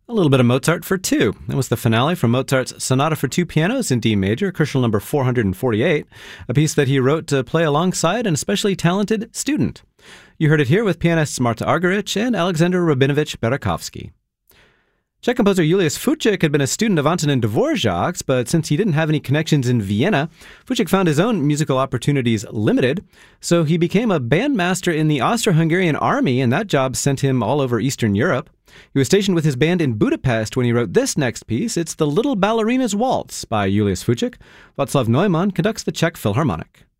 A little bit of Mozart for two. That was the finale from Mozart's Sonata for Two Pianos in D major, Crucial number 448, a piece that he wrote to play alongside an especially talented student. You heard it here with pianists Marta Argerich and Alexander Rabinovich Barakovsky. Czech composer Julius Fučík had been a student of Antonin Dvorak's, but since he didn't have any connections in Vienna, Fučík found his own musical opportunities limited, so he became a bandmaster in the Austro-Hungarian army, and that job sent him all over Eastern Europe. He was stationed with his band in Budapest when he wrote this next piece. It's The Little Ballerina's Waltz by Julius Fučík. Václav Neumann conducts the Czech Philharmonic.